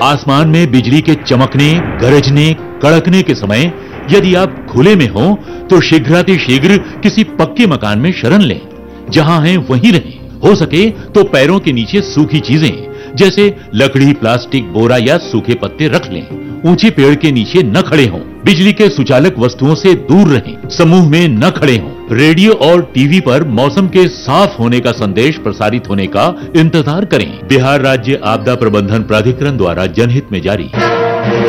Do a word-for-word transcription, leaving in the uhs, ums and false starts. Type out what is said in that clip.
आसमान में बिजली के चमकने, गरजने, कड़कने के समय यदि आप खुले में हो तो शीघ्रातिशीघ्र किसी पक्के मकान में शरण लें। जहां हैं वहीं रहें। हो सके तो पैरों के नीचे सूखी चीजें जैसे लकड़ी, प्लास्टिक, बोरा या सूखे पत्ते रख लें। ऊंचे पेड़ के नीचे न खड़े हों। बिजली के सुचालक वस्तुओं से दूर रहें। समूह में न खड़े हों। रेडियो और टीवी पर मौसम के साफ होने का संदेश प्रसारित होने का इंतजार करें। बिहार राज्य आपदा प्रबंधन प्राधिकरण द्वारा जनहित में जारी।